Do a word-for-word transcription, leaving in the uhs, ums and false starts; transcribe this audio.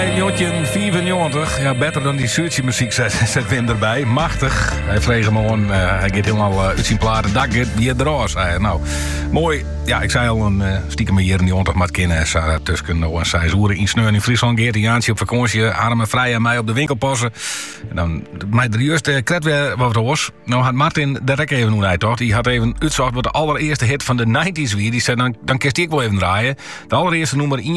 negentien vierennegentig, ja, beter dan die Zuidse muziek, zet, zet Wim erbij. Machtig. Hij vreeg hem gewoon, uh, hij gaat helemaal uh, uit zijn platen. Dat gaat weer eruit, zei hij. Nou, mooi. Ja, ik zei al, een uh, stiekem hier in die ontocht met kinderen. Sarah tussen nou en zij zoeren in Sneur in Friesland. Geert en Jaantje op vakantie. Arme vrij en mij op de winkel passen. En dan, mijn de juiste kret weer wat het was. Nou had Martin de rek even hoe hij toch. Die had even uitzocht wat de allereerste hit van de negentig's weer. Die zei, dan, dan kerst ik wel even draaien. De allereerste nummer